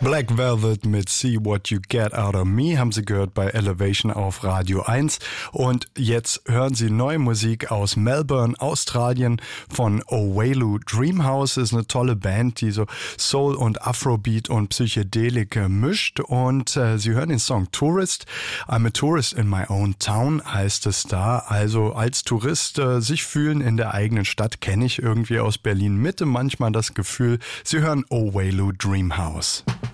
Black Velvet mit See What You Get Out of Me haben Sie gehört bei Elevation auf Radio 1. Und jetzt hören Sie neue Musik aus Melbourne, Australien von Owelu Dreamhouse. Ist eine tolle Band, die so Soul und Afrobeat und Psychedelik mischt. Und Sie hören den Song Tourist. I'm a Tourist in my own town heißt es da. Also als Tourist sich fühlen in der eigenen Stadt, kenne ich irgendwie aus Berlin Mitte manchmal das Gefühl. Sie hören Owelu Dreamhouse.